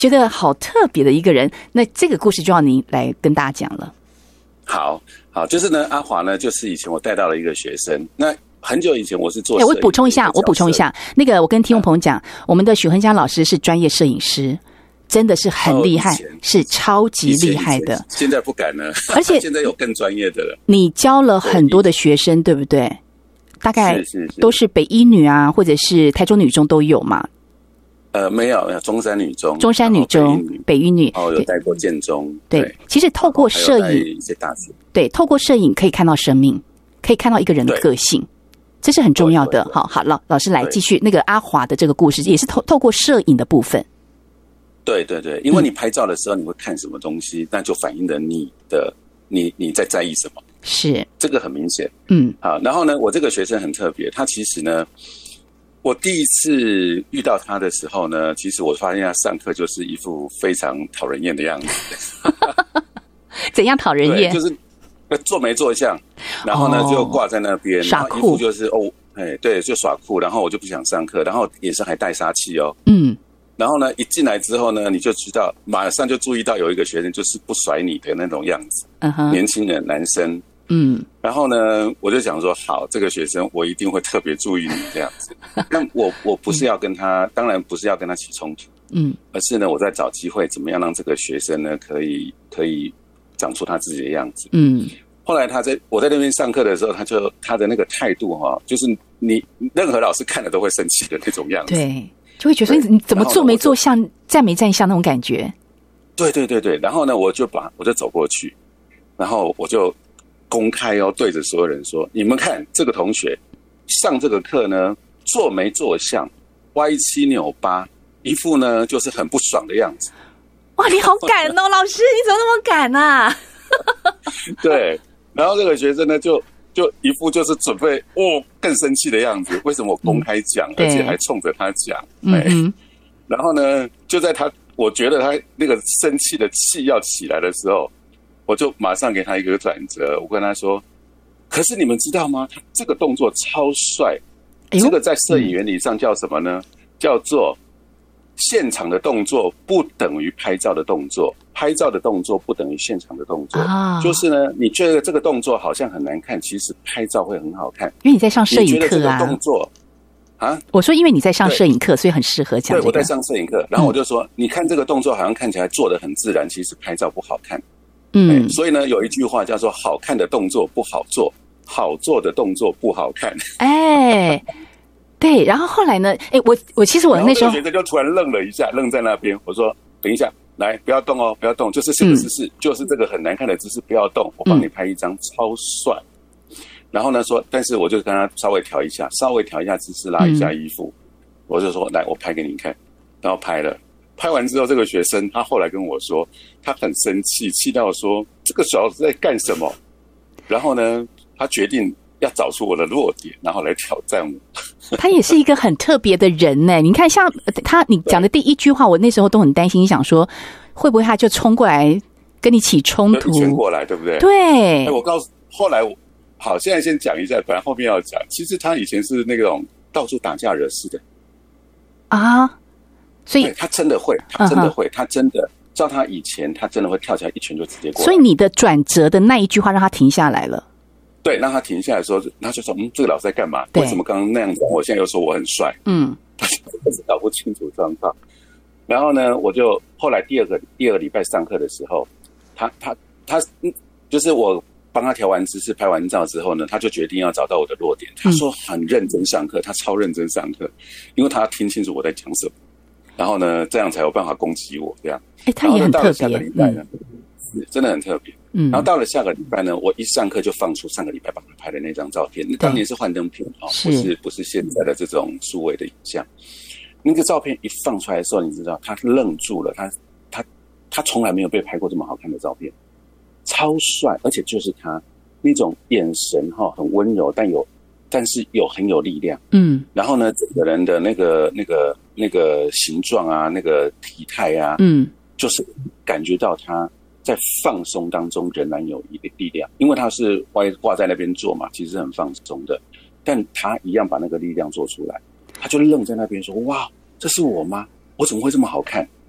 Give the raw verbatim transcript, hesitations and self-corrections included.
觉得好特别的一个人。那这个故事就要您来跟大家讲了。 好好，就是呢，阿华呢，就是以前我带到了一个学生，那很久以前我是做摄影、欸， 我补充一下，我补充一下，那个我跟听众朋友讲，嗯、我们的许亨嘉老师是专业摄影师。真的是很厉害，是超级厉害的。 现在不敢了， 而且现在有更专业的了。 你教了很多的学生，对不对？大概都是北一女啊，或者是台中女中都有嘛？ 呃，没有，中山女中、 中山女中、北一女， 哦，有带过建中。 对，对其实透过摄影， 一些大学， 对，透过摄影可以看到生命，可以看到一个人的个性。这是很重要的。好好，老老师来继续那个阿华的这个故事，也是透透过摄影的部分。 对对对，因为你拍照的时候你会看什么东西，嗯、那就反映了你的你你在在意什么， 是这个很明显。 嗯， 好，然后呢，我这个学生很特别，他其实呢，我第一次遇到他的时候呢，其实我发现他上课就是一副非常讨人厌的样子。 怎样讨人厌？ 就是做没做相，然后呢、哦、就挂在那边， 耍酷， 然后一副就是哦，哎，对，就耍酷，然后我就不想上课，然后眼神还带杀气哦， 嗯。 然后呢，一进来之后呢，你就知道，马上就注意到有一个学生就是不甩你的那种样子， 嗯哼， 年轻人，男生， 嗯， 然后呢，我就想说，好，这个学生我一定会特别注意你这样子。那我我不是要跟他，当然不是要跟他起冲突， 嗯， 而是呢，我在找机会，怎么样让这个学生呢，可以可以长出他自己的样子， 嗯。 后来他在我在那边上课的时候，他就他的那个态度哈，就是你任何老师看了都会生气的那种样子， 对。就会觉得你怎么做没做像，站没站相那种感觉。 对对对对，然后呢，我就把我就走过去，然后我就公开哦，对着所有人说：“你们看这个同学上这个课呢，做没做相，歪七扭八，一副呢就是很不爽的样子。” 哇，你好敢哦，老师，你怎么那么敢啊？ 对，然后这个学生呢就。就一副就是准备哦更生气的样子，为什么我公开讲、嗯，而且还冲着他讲？ 嗯， 然后呢，就在他我觉得他那个生气的气要起来的时候，我就马上给他一个转折，我跟他说：“可是你们知道吗？他这个动作超帅， 哎、 这个在摄影原理上叫什么呢？嗯、叫做现场的动作不等于拍照的动作。”拍照的动作不等于现场的动作、啊、就是呢，你觉得这个动作好像很难看，其实拍照会很好看， 因为你在上摄影课啊。 你觉得这个动作啊？ 我说因为你在上摄影课，所以很适合讲、这个。 对，我在上摄影课，然后我就说、嗯，你看这个动作好像看起来做得很自然，其实拍照不好看。 嗯， 所以呢，有一句话叫做“好看的动作不好做，好做的动作不好看”。 哎。对，然后后来呢？哎，我我其实我那时候， 学生就突然愣了一下，愣在那边。我说：“等一下，来，不要动哦，不要动，就是这个姿势、嗯，就是这个很难看的姿势，不要动，我帮你拍一张、嗯、超帅。”然后呢说，但是我就跟他稍微调一下，稍微调一下姿势，拉一下衣服、嗯，我就说：“来，我拍给你看。”然后拍了，拍完之后，这个学生他后来跟我说，他很生气，气到说：“这个小子在干什么？”然后呢，他决定要找出我的弱点，然后来挑战我。 他也是一个很特别的人呢。你看，像他你讲的第一句话，我那时候都很担心，想说会不会他就冲过来跟你起冲突， 冲过来，对不对？ 对。 我告诉，后来我好，现在先讲一下，本来后面要讲。其实他以前是那种到处打架惹事的啊，所以他真的会，他真的会，嗯、他真的照他以前，他真的会跳起来一拳就直接过来。 所以你的转折的那一句话让他停下来了。 对，让他停下来的时候，他就说：“嗯，这个老师在干嘛？为什么刚刚那样讲？我现在又说我很帅。”嗯，他就开始搞不清楚状况。然后呢，我就后来第二个第二个礼拜上课的时候，他他他就是我帮他调完姿势、拍完照之后呢，他就决定要找到我的弱点。他说很认真上课，他超认真上课，因为他听清楚我在讲什么。然后呢，这样才有办法攻击我。这样， 哎，他也很特别。 下个礼拜呢，嗯、真的很特别。嗯，然后到了下个礼拜呢，我一上课就放出上个礼拜帮他拍的那张照片。当年是幻灯片哦，不是不是现在的这种数位的影像。那个照片一放出来的时候，你知道他愣住了，他他他从来没有被拍过这么好看的照片，超帅，而且就是他那种眼神哈、哦，很温柔，但有但是有很有力量。嗯，然后呢，整个人的那个那个那个形状啊，那个体态啊，嗯，就是感觉到他在放松当中仍然有一个力量，因为他是挂在那边做嘛，其实很放松的，但他一样把那个力量做出来，他就愣在那边说：“哇，这是我吗？我怎么会这么好看？”